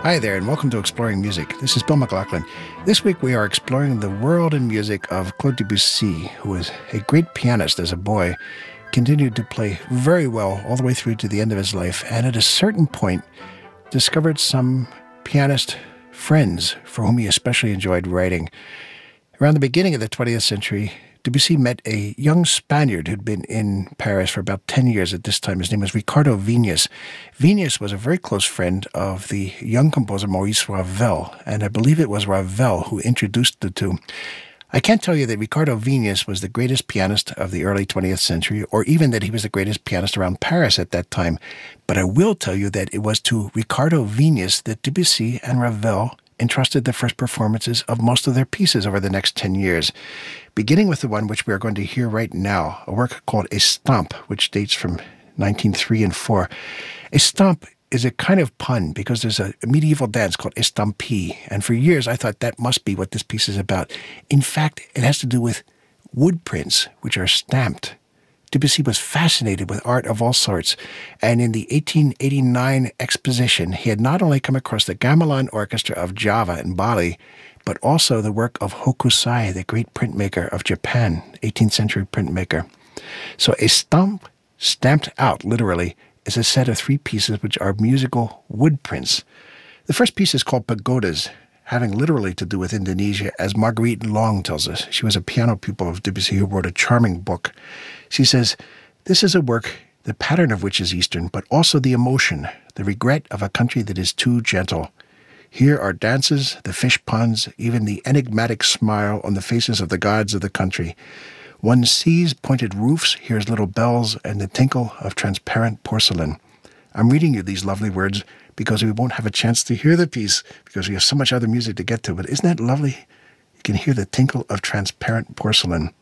Hi there, and welcome to Exploring Music. This is Bill McLaughlin. This week we are exploring the world and music of Claude Debussy, who was a great pianist as a boy, continued to play very well all the way through to the end of his life, and at a certain point discovered some pianist friends for whom he especially enjoyed writing. Around the beginning of the 20th century, Debussy met a young Spaniard who'd been in Paris for about 10 years at this time. His name was Ricardo Viñas. Viñas was a very close friend of the young composer Maurice Ravel, and I believe it was Ravel who introduced the two. I can't tell you that Ricardo Viñas was the greatest pianist of the early 20th century, or even that he was the greatest pianist around Paris at that time, but I will tell you that it was to Ricardo Viñas that Debussy and Ravel entrusted the first performances of most of their pieces over the next 10 years, beginning with the one which we are going to hear right now, a work called Estampes, which dates from 1903 and 4. Estampes is a kind of pun because there's a medieval dance called estampille, and for years I thought that must be what this piece is about. In fact, it has to do with wood prints, which are stamped. Debussy was fascinated with art of all sorts, and in the 1889 exposition, he had not only come across the Gamelan Orchestra of Java in Bali, but also the work of Hokusai, the great printmaker of Japan, 18th century printmaker. So Estampes, stamped out, literally, is a set of three pieces which are musical wood prints. The first piece is called Pagodas, having literally to do with Indonesia, as Marguerite Long tells us. She was a piano pupil of Debussy who wrote a charming book. She says, "This is a work, the pattern of which is Eastern, but also the emotion, the regret of a country that is too gentle. Here are dances, the fish ponds, even the enigmatic smile on the faces of the gods of the country. One sees pointed roofs, hears little bells, and the tinkle of transparent porcelain." I'm reading you these lovely words because we won't have a chance to hear the piece because we have so much other music to get to. But isn't that lovely? You can hear the tinkle of transparent porcelain.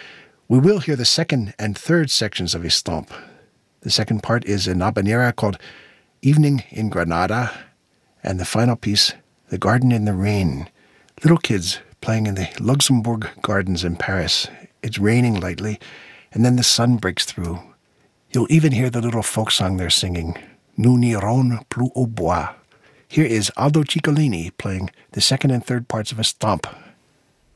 We will hear the second and third sections of Estampes. The second part is an habanera called Evening in Granada, and the final piece, The Garden in the Rain. Little kids playing in the Luxembourg Gardens in Paris. It's raining lightly, and then the sun breaks through. You'll even hear the little folk song they're singing, Nous n'irons plus au bois. Here is Aldo Ciccolini playing the second and third parts of Estampes